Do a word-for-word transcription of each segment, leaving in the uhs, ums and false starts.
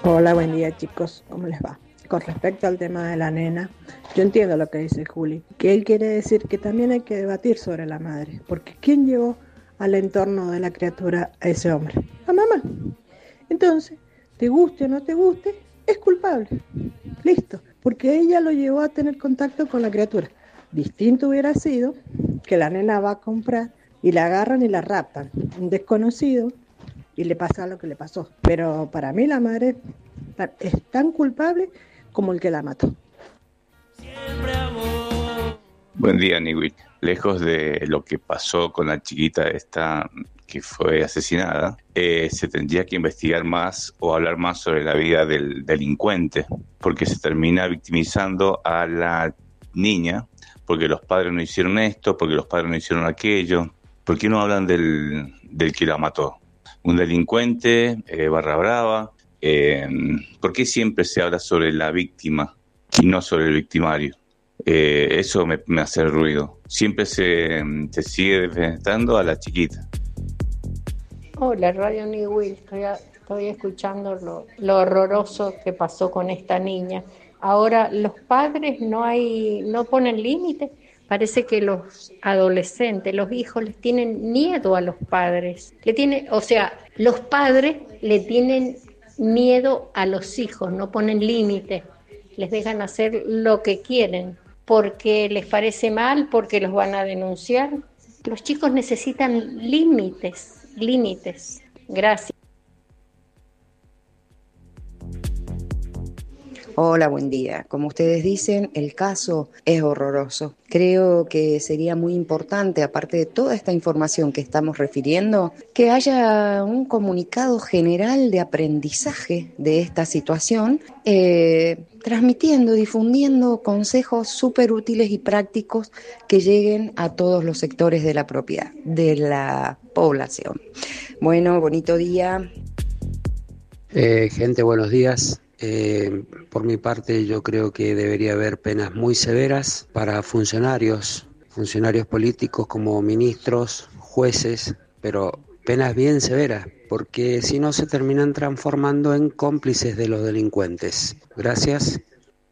Hola, buen día chicos, ¿cómo les va? Con respecto al tema de la nena, yo entiendo lo que dice Juli, que él quiere decir que también hay que debatir sobre la madre, porque ¿quién llevó al entorno de la criatura a ese hombre? La mamá. Entonces, te guste o no te guste, es culpable. Listo, porque ella lo llevó a tener contacto con la criatura. Distinto hubiera sido que la nena va a comprar y la agarran y la raptan. Un desconocido y le pasa lo que le pasó. Pero para mí la madre es tan culpable como el que la mató. Buen día, Niwi. Lejos de lo que pasó con la chiquita esta que fue asesinada, eh, se tendría que investigar más o hablar más sobre la vida del delincuente, porque se termina victimizando a la niña, porque los padres no hicieron esto, porque los padres no hicieron aquello. ¿Por qué no hablan del, del que la mató? Un delincuente, eh, barra brava. Eh, ¿Por qué siempre se habla sobre la víctima y no sobre el victimario? Eh, eso me, me hace ruido. Siempre se, se sigue defendiendo a la chiquita. Hola, Radio New Will. Estoy, estoy escuchando lo, lo horroroso que pasó con esta niña. Ahora, los padres no hay, no ponen límites. Parece que los adolescentes, los hijos, les tienen miedo a los padres. Le tiene, o sea, los padres le tienen miedo a los hijos, no ponen límites. Les dejan hacer lo que quieren, porque les parece mal, porque los van a denunciar. Los chicos necesitan límites. Límites. Gracias. Hola, buen día. Como ustedes dicen, el caso es horroroso. Creo que sería muy importante, aparte de toda esta información que estamos refiriendo, que haya un comunicado general de aprendizaje de esta situación, eh, transmitiendo, difundiendo consejos súper útiles y prácticos que lleguen a todos los sectores de la propiedad, de la población. Bueno, bonito día. Eh, gente, buenos días. Eh, por mi parte, yo creo que debería haber penas muy severas para funcionarios, funcionarios políticos como ministros, jueces, pero penas bien severas, porque si no se terminan transformando en cómplices de los delincuentes. Gracias.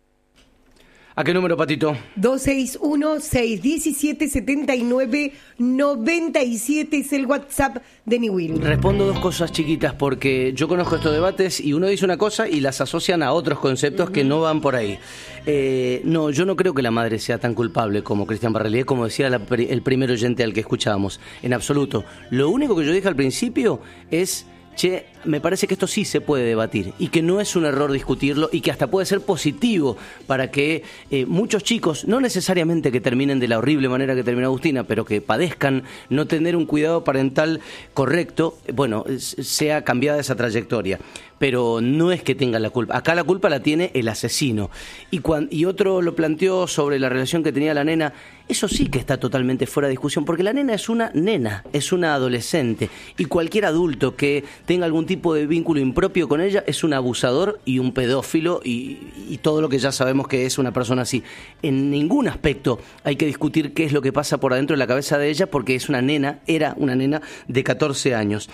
¿A qué número, Patito? dos seis uno, seis uno siete, siete nueve, nueve siete es el WhatsApp de New Will. Respondo dos cosas chiquitas porque yo conozco estos debates y uno dice una cosa y las asocian a otros conceptos uh-huh. que no van por ahí. Eh, no, yo no creo que la madre sea tan culpable como Cristian Barrelier, como decía la, el primer oyente al que escuchábamos. En absoluto. Lo único que yo dije al principio es... Che, me parece que esto sí se puede debatir y que no es un error discutirlo y que hasta puede ser positivo para que eh, muchos chicos, no necesariamente que terminen de la horrible manera que terminó Agustina, pero que padezcan no tener un cuidado parental correcto, bueno, sea cambiada esa trayectoria. Pero no es que tengan la culpa. Acá la culpa la tiene el asesino. Y, cuando, y otro lo planteó sobre la relación que tenía la nena. Eso sí que está totalmente fuera de discusión, porque la nena es una nena, es una adolescente. Y cualquier adulto que tenga algún tipo de vínculo impropio con ella es un abusador y un pedófilo y, y todo lo que ya sabemos que es una persona así. En ningún aspecto hay que discutir qué es lo que pasa por adentro de la cabeza de ella, porque es una nena, era una nena de catorce años.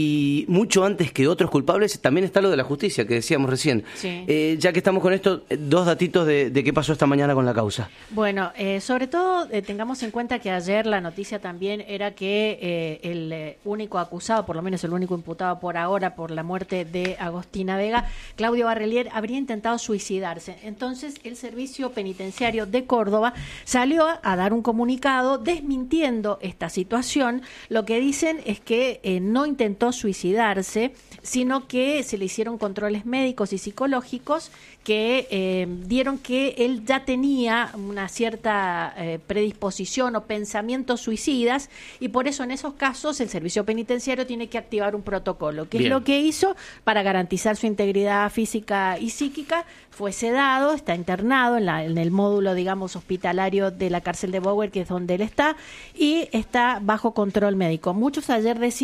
Y mucho antes que otros culpables también está lo de la justicia, que decíamos recién. Sí. Eh, ya que estamos con esto, dos datitos de, de qué pasó esta mañana con la causa. Bueno, eh, sobre todo eh, tengamos en cuenta que ayer la noticia también era que eh, el eh, único acusado, por lo menos el único imputado por ahora por la muerte de Agustina Vega, Claudio Barrelier, habría intentado suicidarse. Entonces el Servicio Penitenciario de Córdoba salió a dar un comunicado desmintiendo esta situación. Lo que dicen es que eh, no intentó suicidarse, sino que se le hicieron controles médicos y psicológicos que eh, dieron que él ya tenía una cierta eh, predisposición o pensamientos suicidas, y por eso en esos casos el servicio penitenciario tiene que activar un protocolo, que Bien. es lo que hizo para garantizar su integridad física y psíquica. Fue sedado, está internado en, la, en el módulo, digamos, hospitalario de la cárcel de Bower, que es donde él está, y está bajo control médico. Muchos ayer decían,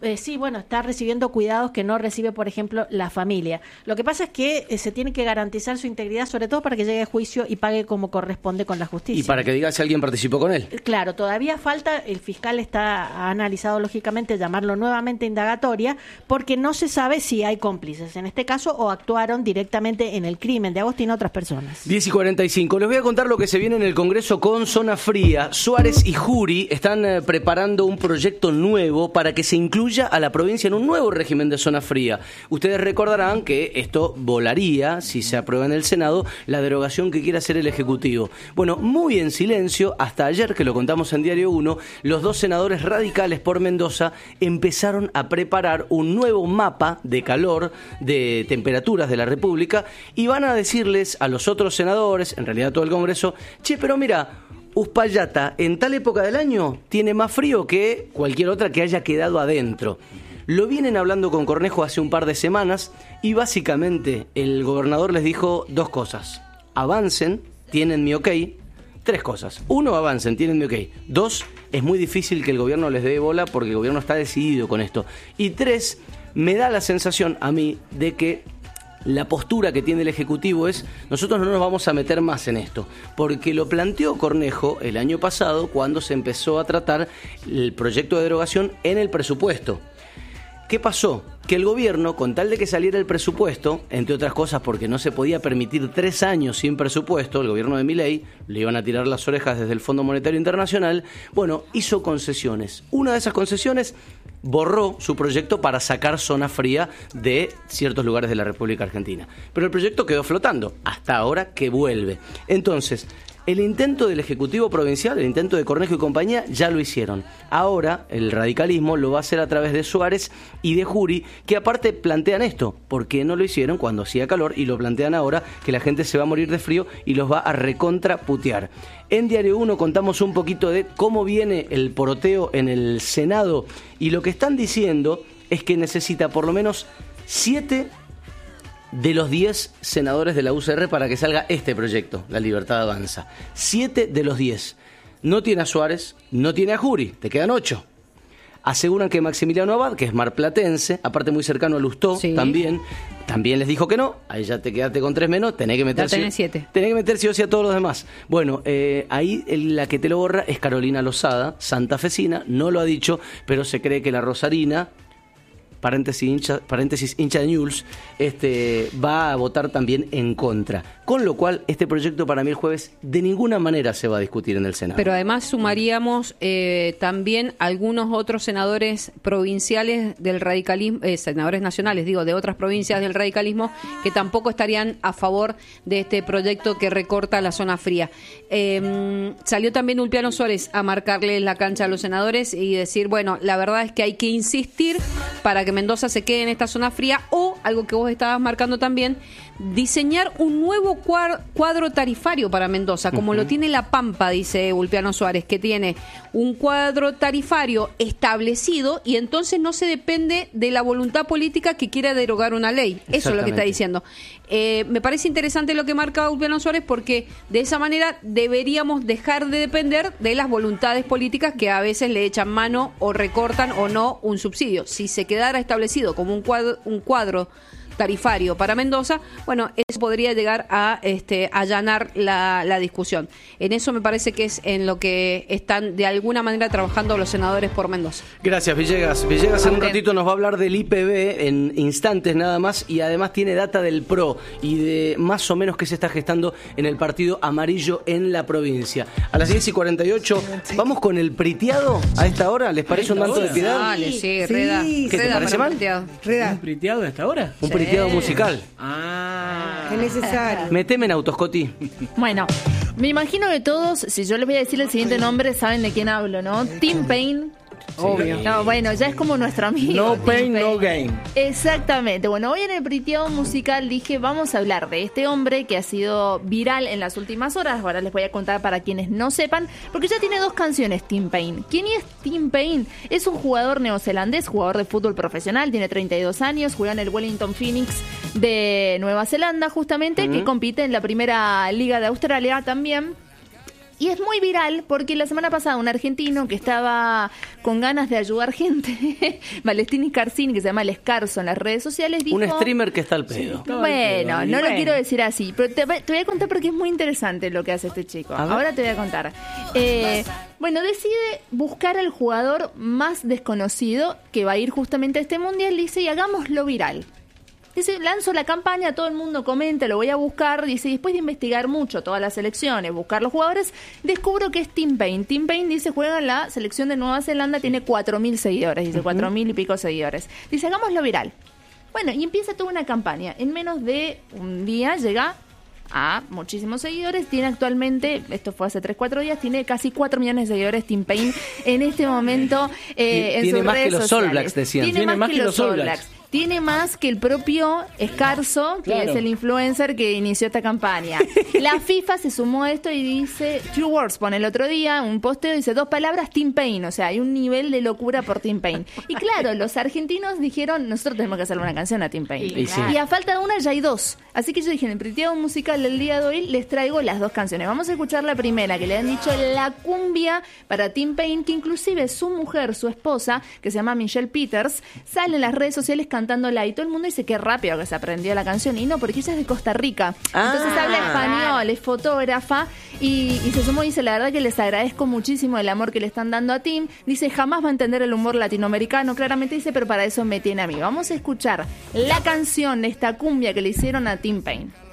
Eh, sí, bueno, está recibiendo cuidados que no recibe, por ejemplo, la familia. Lo que pasa es que eh, se tiene que garantizar su integridad, sobre todo para que llegue a juicio y pague como corresponde con la justicia. Y para que diga si alguien participó con él. Claro, todavía falta, el fiscal está ha analizado lógicamente llamarlo nuevamente indagatoria, porque no se sabe si hay cómplices en este caso o actuaron directamente en el crimen de Agostina otras personas. diez y cuarenta y cinco. Les voy a contar lo que se viene en el Congreso con Zona Fría. Suárez y Jury están eh, preparando un proyecto nuevo para que se incluya a la provincia en un nuevo régimen de zona fría. Ustedes recordarán que esto volaría, si se aprueba en el Senado, la derogación que quiere hacer el Ejecutivo. Bueno, muy en silencio, hasta ayer, que lo contamos en Diario uno, los dos senadores radicales por Mendoza empezaron a preparar un nuevo mapa de calor, de temperaturas de la República, y van a decirles a los otros senadores, en realidad todo el Congreso, che, pero mira, Uspallata en tal época del año tiene más frío que cualquier otra que haya quedado adentro. Lo vienen hablando con Cornejo hace un par de semanas y básicamente el gobernador les dijo dos cosas. Avancen, tienen mi ok. Tres cosas. Uno, avancen, tienen mi ok. Dos, es muy difícil que el gobierno les dé bola porque el gobierno está decidido con esto. Y tres, me da la sensación a mí de que la postura que tiene el Ejecutivo es: nosotros no nos vamos a meter más en esto, porque lo planteó Cornejo el año pasado cuando se empezó a tratar el proyecto de derogación en el presupuesto. ¿Qué pasó? Que el gobierno, con tal de que saliera el presupuesto, entre otras cosas porque no se podía permitir tres años sin presupuesto, el gobierno de Milei, le iban a tirar las orejas desde el Fondo Monetario Internacional, bueno, hizo concesiones. Una de esas concesiones borró su proyecto para sacar zona fría de ciertos lugares de la República Argentina. Pero el proyecto quedó flotando, hasta ahora que vuelve. Entonces, el intento del Ejecutivo Provincial, el intento de Cornejo y compañía, ya lo hicieron. Ahora el radicalismo lo va a hacer a través de Suárez y de Jury, que aparte plantean esto. ¿Por qué no lo hicieron cuando hacía calor? Y lo plantean ahora, que la gente se va a morir de frío y los va a recontraputear. En Diario uno contamos un poquito de cómo viene el poroteo en el Senado, y lo que están diciendo es que necesita por lo menos siete de los diez senadores de la U C R para que salga este proyecto, La Libertad Avanza. Siete de los diez. No tiene a Suárez, no tiene a Jury, te quedan ocho. Aseguran que Maximiliano Abad, que es marplatense, aparte muy cercano a Lustó, sí, también, también les dijo que no. Ahí ya te quedaste con tres menos, tenés que meter, tenés siete. Tenés que meter sí o sí a todos los demás. Bueno, eh, ahí la que te lo borra es Carolina Lozada, santafesina, no lo ha dicho, pero se cree que la Rosarina, paréntesis hincha, paréntesis hincha de Newell's, este, va a votar también en contra. Con lo cual, este proyecto para mí el jueves de ninguna manera se va a discutir en el Senado. Pero además sumaríamos eh, también algunos otros senadores provinciales del radicalismo, eh, senadores nacionales, digo, de otras provincias del radicalismo, que tampoco estarían a favor de este proyecto que recorta la zona fría. Eh, salió también Ulpiano Suárez a marcarle la cancha a los senadores y decir, bueno, la verdad es que hay que insistir para que Mendoza se quede en esta zona fría, o algo que vos estabas marcando también, diseñar un nuevo cuadro tarifario para Mendoza, como uh-huh. lo tiene La Pampa, dice Ulpiano Suárez, que tiene un cuadro tarifario establecido y entonces no se depende de la voluntad política que quiera derogar una ley. Eso es lo que está diciendo. Eh, me parece interesante lo que marca Ulpiano Suárez, porque de esa manera deberíamos dejar de depender de las voluntades políticas que a veces le echan mano o recortan o no un subsidio. Si se quedara establecido como un cuadro, un cuadro tarifario para Mendoza, bueno, eso podría llegar a este, allanar la, la discusión. En eso me parece que es en lo que están de alguna manera trabajando los senadores por Mendoza. Gracias, Villegas. Villegas en un ratito nos va a hablar del I P B en instantes nada más, y además tiene data del P R O y de más o menos qué se está gestando en el Partido Amarillo en la provincia. A las diez y cuarenta y ocho vamos con el priteado a esta hora. ¿Les parece un manto de piedad? Dale, sí, Reda. Sí, ¿Qué te parece mal? Reda. ¿Un priteado a esta hora? Un priteado musical. Ah. Es necesario. Meteme en Autoscoti. Bueno, me imagino que todos, si yo les voy a decir el siguiente nombre, saben de quién hablo, ¿no? Tim Payne. Obvio. No, bueno, ya es como nuestro amigo. No pain, no gain. Exactamente. Bueno, hoy en el priteado musical dije, vamos a hablar de este hombre que ha sido viral en las últimas horas. Ahora les voy a contar para quienes no sepan, porque ya tiene dos canciones, Tim Payne. ¿Quién es Tim Payne? Es un jugador neozelandés, jugador de fútbol profesional, tiene treinta y dos años, juega en el Wellington Phoenix de Nueva Zelanda, justamente, uh-huh. que compite en la primera liga de Australia también. Y es muy viral porque la semana pasada un argentino que estaba con ganas de ayudar gente, Valentini Scarsini, que se llama El Escarzo en las redes sociales, dijo... Un streamer que está al pedo. Sí, bueno, no bueno. lo quiero decir así, pero te, te voy a contar porque es muy interesante lo que hace este chico. Ahora te voy a contar. Eh, bueno, decide buscar al jugador más desconocido que va a ir justamente a este mundial, dice, y hagámoslo viral. Dice, lanzo la campaña, todo el mundo comenta, lo voy a buscar. Dice, y después de investigar mucho todas las selecciones, buscar los jugadores, descubro que es Tim Payne. Tim Payne, dice, juega en la selección de Nueva Zelanda, tiene cuatro mil seguidores, dice, cuatro uh-huh. mil y pico seguidores. Dice, hagámoslo viral. Bueno, y empieza toda una campaña. En menos de un día llega a muchísimos seguidores. Tiene actualmente, esto fue hace tres cuatro días, tiene casi cuatro millones de seguidores Tim Payne en este momento eh, en tiene sus más redes que los sociales. All Blacks, decían. Tiene, tiene más, más que, que los All Blacks. Blacks. Tiene más que el propio Escarzo, que claro. es el influencer que inició esta campaña. La FIFA se sumó a esto y dice, two words, pone el otro día, un posteo, dice dos palabras, Tim Payne. O sea, hay un nivel de locura por Tim Payne. Y claro, los argentinos dijeron, nosotros tenemos que hacerle una canción a Tim Payne. Y, sí. y a falta de una ya hay dos. Así que yo dije, en el Priteado Musical del día de hoy les traigo las dos canciones. Vamos a escuchar la primera, que le han dicho la cumbia para Tim Payne, que inclusive su mujer, su esposa, que se llama Michelle Peters, sale en las redes sociales cantándola y todo el mundo dice que rápido que se aprendió la canción. Y no, porque ella es de Costa Rica. Ah. Entonces habla español, es fotógrafa y, y se sumó y dice, la verdad que les agradezco muchísimo el amor que le están dando a Tim. Dice, jamás va a entender el humor latinoamericano, claramente dice, pero para eso me tiene a mí. Vamos a escuchar la canción de esta cumbia que le hicieron a Tim Payne.